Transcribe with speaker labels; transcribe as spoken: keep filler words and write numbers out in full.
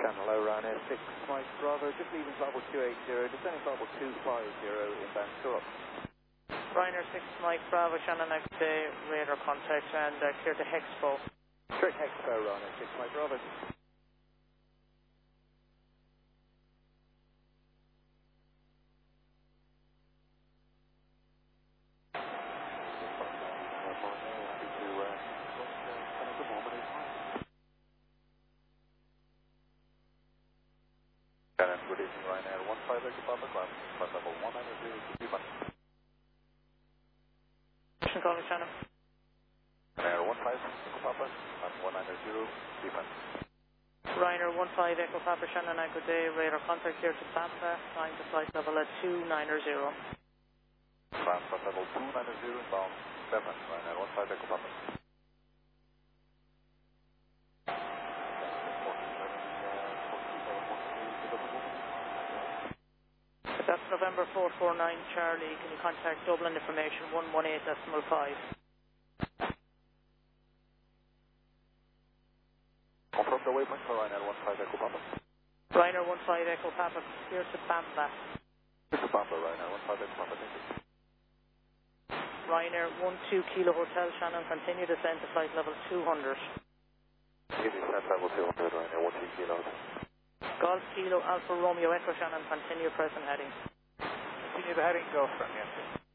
Speaker 1: Channel, Ryanair six Mike Bravo, just leaving flight level two eighty, descending flight level two fifty, inbound Europe.
Speaker 2: Ryanair six Mike Bravo, Shannon next day, radar contact and uh, clear to Hexpo.
Speaker 1: Straight Hexpo, Ryanair six Mike Bravo. Good evening, Ryanair one five Echo Papa, climb flight level one nine zero to Dubai.
Speaker 2: Mission calling Shannon.
Speaker 1: Ryanair one five Echo Papa, climb one nine zero, Dubai.
Speaker 2: Ryanair one five Echo Papa, Shannon, good day, radar contact here to Bampa, flying to flight level at two nine zero.
Speaker 1: Climb flight level two nine zero, bound seven, Ryanair one five Echo Papa.
Speaker 2: That's November four four nine Charlie. Can you contact Dublin information one one eight decimal five?
Speaker 1: Confirm the waypoint for Ryanair one five Echo Papa.
Speaker 2: Ryanair one five Echo Papa, clear to Bamba.
Speaker 1: Echo Papa, Ryanair one five Echo Papa, thank you.
Speaker 2: Ryanair one two Kilo Hotel Shannon, continue descent to flight level two hundred.
Speaker 1: Give me descent level two hundred, Ryanair one two Kilo.
Speaker 2: Golf Kilo Alpha Romeo Echo Shannon, continue present heading.
Speaker 1: Continue the heading, go from here.